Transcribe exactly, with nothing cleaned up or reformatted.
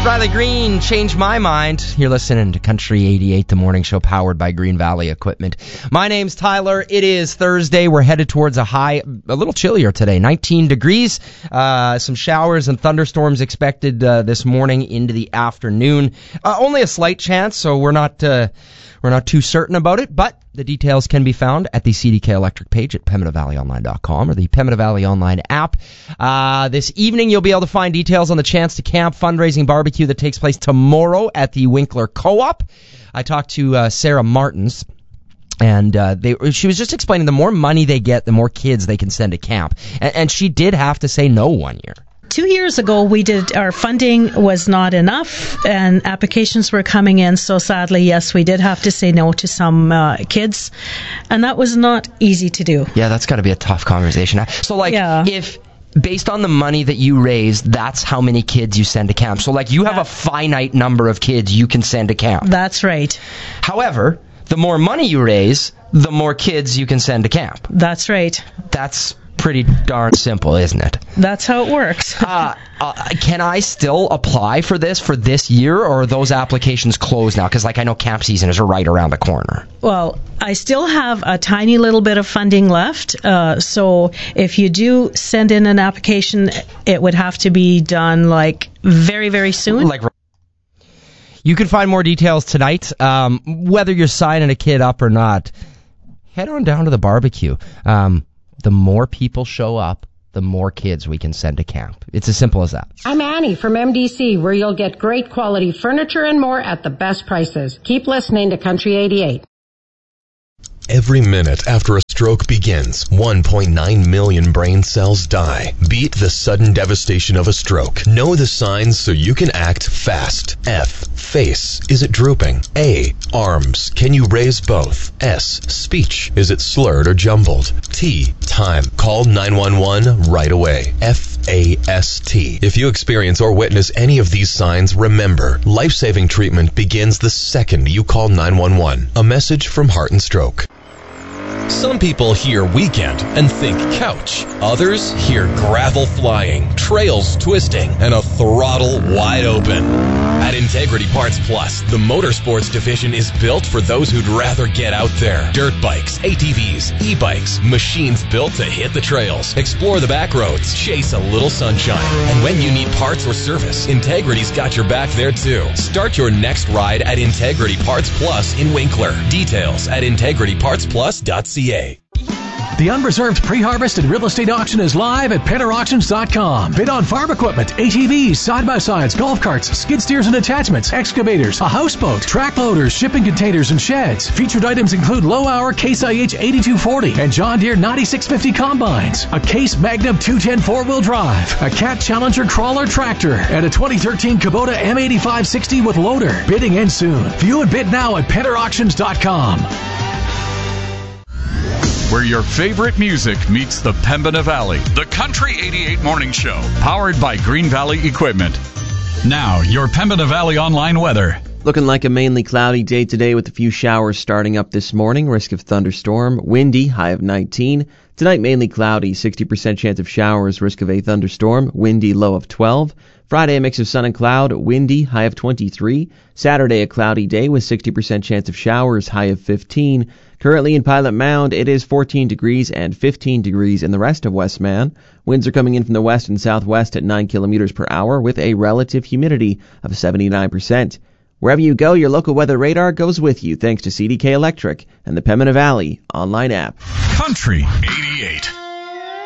Riley Green, Change My Mind. You're listening to Country eighty-eight, the morning show powered by Green Valley Equipment. My name's Tyler. It is Thursday. We're headed towards a high, a little chillier today, nineteen degrees. Uh, some showers and thunderstorms expected uh, this morning into the afternoon. Uh, only a slight chance, so we're not uh, we're not too certain about it, but the details can be found at the C D K Electric page at Pembina Valley Online dot com or the Pembina Valley Online app. Uh, this evening, you'll be able to find details on the Chance to Camp fundraising barbecue that takes place tomorrow at the Winkler Co-op. I talked to uh, Sarah Martins, and uh, they, she was just explaining the more money they get, the more kids they can send to camp. And, and she did have to say no one year. Two years ago, we did our funding was not enough, and applications were coming in. So sadly, yes, we did have to say no to some uh, kids, and that was not easy to do. Yeah, that's got to be a tough conversation. So, like, yeah. if based on the money that you raise, that's how many kids you send to camp. So, like, you have a finite number of kids you can send to camp. That's right. However, the more money you raise, the more kids you can send to camp. That's right. That's pretty darn simple, isn't it? That's how it works. uh, uh, can I still apply for this for this year, or are those applications closed now? Because, like, I know camp season is right around the corner. Well, I still have a tiny little bit of funding left. Uh, so if you do send in an application, it would have to be done, like, very, very soon. Like, you can find more details tonight. Um, whether you're signing a kid up or not, head on down to the barbecue. Um, the more people show up, the more kids we can send to camp. It's as simple as that. I'm Annie from M D C, where you'll get great quality furniture and more at the best prices. Keep listening to Country eighty-eight. Every minute after a stroke begins, one point nine million brain cells die. Beat the sudden devastation of a stroke. Know the signs so you can act fast. F. Face. Is it drooping? A. Arms. Can you raise both? S. Speech. Is it slurred or jumbled? T. Time. Call nine one one right away. F A S T. If you experience or witness any of these signs, remember, life-saving treatment begins the second you call nine one one. A message from Heart and Stroke. Some people hear weekend and think couch. Others hear gravel flying, trails twisting, and a throttle wide open. At Integrity Parts Plus, the motorsports division is built for those who'd rather get out there. Dirt bikes, A T Vs, e-bikes, machines built to hit the trails, explore the back roads, chase a little sunshine. And when you need parts or service, Integrity's got your back there too. Start your next ride at Integrity Parts Plus in Winkler. Details at integrity parts plus dot c a. The unreserved pre-harvest and real estate auction is live at penner auctions dot com. Bid on farm equipment, A T Vs, side-by-sides, golf carts, skid steers and attachments, excavators, a houseboat, track loaders, shipping containers, and sheds. Featured items include low-hour Case I H eighty-two forty and John Deere ninety-six fifty combines, a Case Magnum two ten four-wheel drive, a Cat Challenger crawler tractor, and a twenty thirteen Kubota M eighty-five sixty with loader. Bidding ends soon. View and bid now at penner auctions dot com. Where your favorite music meets the Pembina Valley. The Country eighty-eight Morning Show, powered by Green Valley Equipment. Now, your Pembina Valley online weather. Looking like a mainly cloudy day today with a few showers starting up this morning. Risk of thunderstorm. Windy, high of nineteen. Tonight, mainly cloudy, sixty percent chance of showers. Risk of a thunderstorm. Windy, low of twelve. Friday, a mix of sun and cloud. Windy, high of twenty-three. Saturday, a cloudy day with sixty percent chance of showers. High of fifteen. Currently in Pilot Mound, it is fourteen degrees and fifteen degrees in the rest of Westman. Winds are coming in from the west and southwest at nine kilometers per hour with a relative humidity of seventy-nine percent. Wherever you go, your local weather radar goes with you thanks to C D K Electric and the Pembina Valley online app. Country eighty-eight.